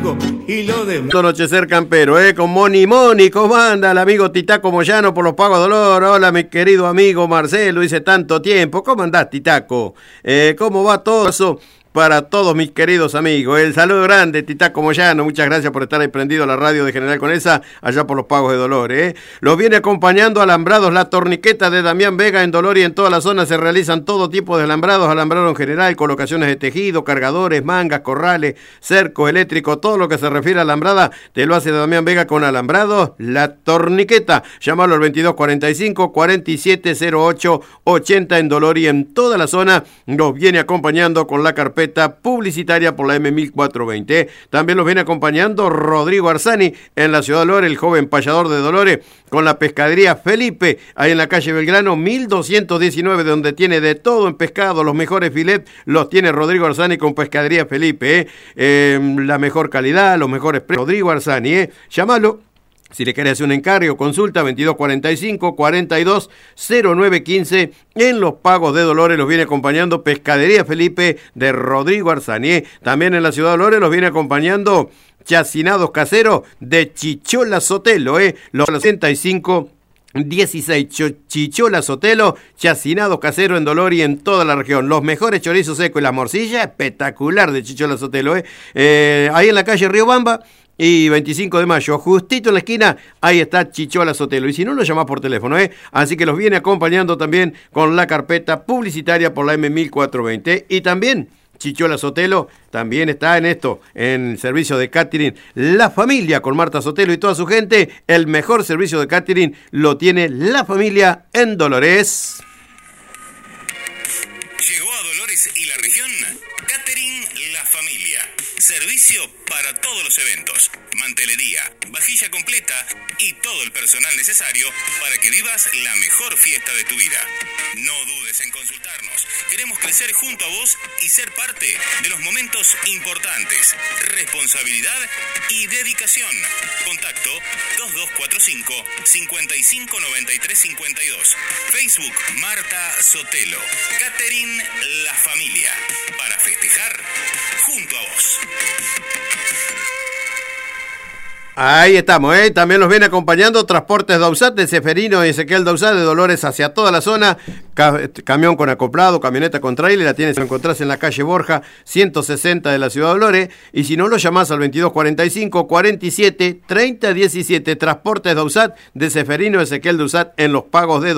amigo y lo demás. Anochecer campero, con Moni, ¿cómo anda el amigo Titaco Moyano por los pagos de dolor? Hola, mi querido amigo Marcelo, hice tanto tiempo. ¿Cómo andás, Titaco? ¿Cómo va todo eso? Para todos mis queridos amigos, el saludo grande, Titaco Moyano, muchas gracias por estar ahí prendido a la radio de General Conesa, allá por los pagos de dolor, Los viene acompañando alambrados La Torniqueta de Damián Vega en Dolor y en toda la zona se realizan todo tipo de alambrados, alambrado en general, colocaciones de tejido, cargadores, mangas, corrales, cercos eléctricos, todo lo que se refiere a alambrada, te lo hace Damián Vega con alambrados La Torniqueta, llámalo al 2245-4708-80 en Dolor y en toda la zona, nos viene acompañando con la carpeta publicitaria por la M1420. También los viene acompañando Rodrigo Arzani en la ciudad de Dolores, el joven payador de Dolores, con la pescadería Felipe, ahí en la calle Belgrano 1219, donde tiene de todo en pescado, los mejores filets los tiene Rodrigo Arzani con pescadería Felipe, la mejor calidad, los mejores precios. Rodrigo Arzani, llámalo. Si le querés hacer un encargo, consulta 2245-420915. En los pagos de Dolores los viene acompañando Pescadería Felipe de Rodrigo Arzani. También en la ciudad de Dolores los viene acompañando Chacinados Caseros de Chichola Sotelo. Los 65 16 Chichola Sotelo, chacinado casero en Dolor y en toda la región. Los mejores chorizos secos y la morcilla espectacular de Chichola Sotelo. Ahí en la calle Riobamba y 25 de mayo, justito en la esquina, ahí está Chichola Sotelo. Y si no, lo llamás por teléfono, Así que los viene acompañando también con la carpeta publicitaria por la M1420. Y también Chichola Sotelo también está en esto, en el servicio de catering La Familia con Marta Sotelo y toda su gente. El mejor servicio de catering lo tiene La Familia en Dolores. Llegó a Dolores y la región Catering La Familia. Servicio para todos los eventos, mantelería, vajilla completa y todo el personal necesario para que vivas la mejor fiesta de tu vida. No dudes en consultarnos. Queremos crecer junto a vos y ser parte de los momentos importantes. Responsabilidad y dedicación. Contacto 2245-559352. Facebook Marta Sotelo. Catering La Familia. Para festejar junto a vos. Ahí estamos, También los viene acompañando Transportes Dausat de Seferino y Ezequiel Dausat de Dolores hacia toda la zona. Camión con acoplado, camioneta con trailer, la tienes, lo encontrás en la calle Borja 160 de la ciudad de Dolores. Y si no, lo llamás al 2245-47-3017. Transportes Dausat de Seferino y Ezequiel Dausat en los pagos de Dolores.